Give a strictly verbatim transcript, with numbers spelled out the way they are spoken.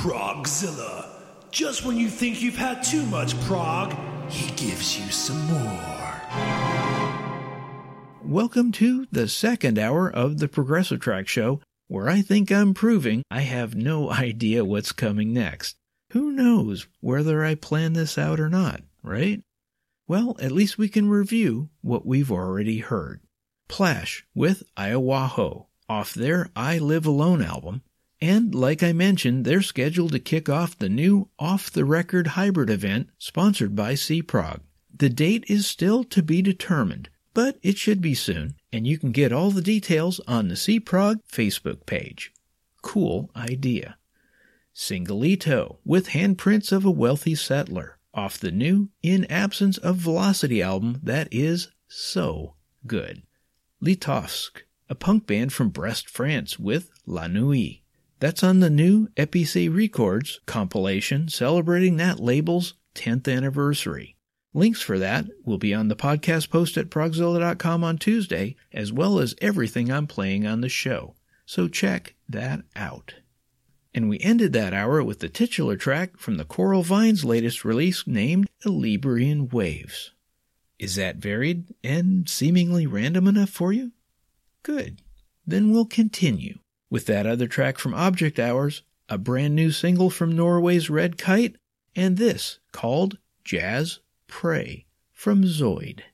Progzilla. Just when you think you've had too much prog, he gives you some more. Welcome to the second hour of the Progressive Track Show, where I think I'm proving I have no idea what's coming next. Who knows whether I plan this out or not, right? Well, at least we can review what we've already heard. Plash with Iowaho off their I Live Alone album. And like I mentioned, they're scheduled to kick off the new Off the Record hybrid event sponsored by C-Prog. The date is still to be determined, but it should be soon, and you can get all the details on the C-Prog Facebook page. Cool idea. Singalito with Handprints of a Wealthy Settler off the new In Absence of Velocity album that is so good. Litovsk, a punk band from Brest, France with La Nuit. That's on the new Epicé Records compilation celebrating that label's tenth anniversary. Links for that will be on the podcast post at progzilla dot com on Tuesday, as well as everything I'm playing on the show. So check that out. And we ended that hour with the titular track from the Coral Vines' latest release named Librian Waves. Is that varied and seemingly random enough for you? Good. Then we'll continue with that other track from Object Hours, a brand new single from Norway's Red Kite, and this called Jazz Prey from Zoid.